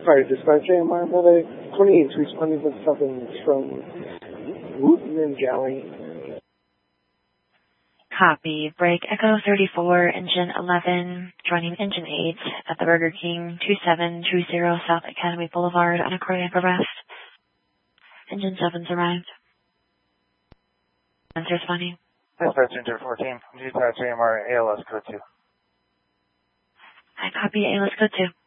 Fire dispatch AMR Monday 28 responding with something from Wooten Galley. Copy. Break Echo 34, Engine 11, joining Engine 8 at the Burger King 2720 South Academy Boulevard on Accordion West. Engine 7's arrived. Answer responding. Dispatch Engine 14, dispatch AMR ALS code 2. I copy ALS code 2.